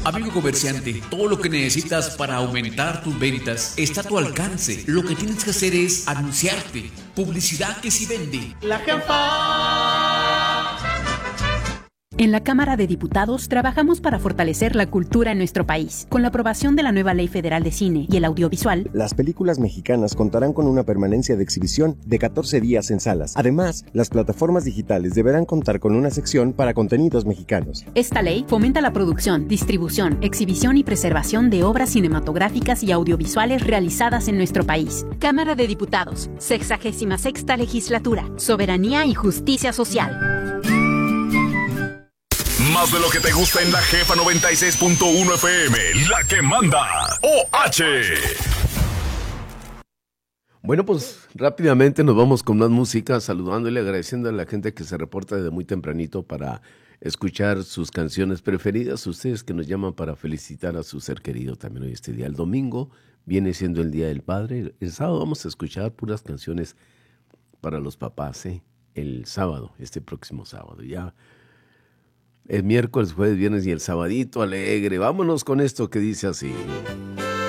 Amigo comerciante, todo lo que necesitas para aumentar tus ventas está a tu alcance. Lo que tienes que hacer es anunciarte. Publicidad que sí vende. La jefa. En la Cámara de Diputados trabajamos para fortalecer la cultura en nuestro país. Con la aprobación de la nueva Ley Federal de Cine y el Audiovisual, las películas mexicanas contarán con una permanencia de exhibición de 14 días en salas. Además, las plataformas digitales deberán contar con una sección para contenidos mexicanos. Esta ley fomenta la producción, distribución, exhibición y preservación de obras cinematográficas y audiovisuales realizadas en nuestro país. Cámara de Diputados, 66ª Legislatura, Soberanía y Justicia Social. Más de lo que te gusta en la Jefa 96.1 FM, la que manda, OH. Bueno, pues rápidamente nos vamos con más música, saludándole, agradeciendo a la gente que se reporta desde muy tempranito para escuchar sus canciones preferidas. Ustedes que nos llaman para felicitar a su ser querido también hoy este día. El domingo viene siendo el Día del Padre. El sábado vamos a escuchar puras canciones para los papás, ¿eh? El sábado, este próximo sábado, ya. El miércoles, jueves, viernes y el sabadito alegre. Vámonos con esto que dice así.